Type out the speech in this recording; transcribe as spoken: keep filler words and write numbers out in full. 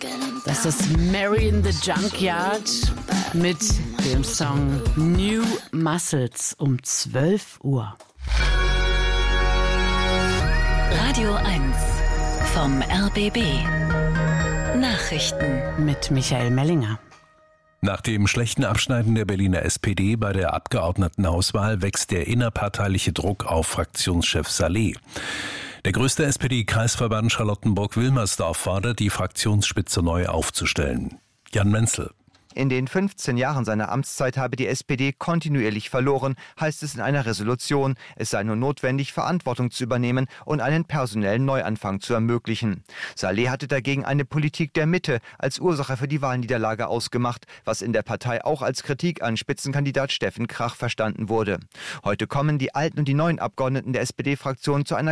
Das ist Mary in the Junkyard mit dem Song New Muscles um zwölf Uhr. Radio eins vom R B B. Nachrichten Mit Michael Mellinger. Nach dem schlechten Abschneiden der Berliner S P D bei der Abgeordnetenhauswahl wächst der innerparteiliche Druck auf Fraktionschef Saleh. Der größte S P D-Kreisverband Charlottenburg-Wilmersdorf fordert, die Fraktionsspitze neu aufzustellen. Jan Menzel. In den fünfzehn Jahren seiner Amtszeit habe die S P D kontinuierlich verloren, heißt es in einer Resolution. Es sei nur notwendig, Verantwortung zu übernehmen und einen personellen Neuanfang zu ermöglichen. Saleh hatte dagegen eine Politik der Mitte als Ursache für die Wahlniederlage ausgemacht, was in der Partei auch als Kritik an Spitzenkandidat Steffen Krach verstanden wurde. Heute kommen die alten und die neuen Abgeordneten der S P D-Fraktion zu einer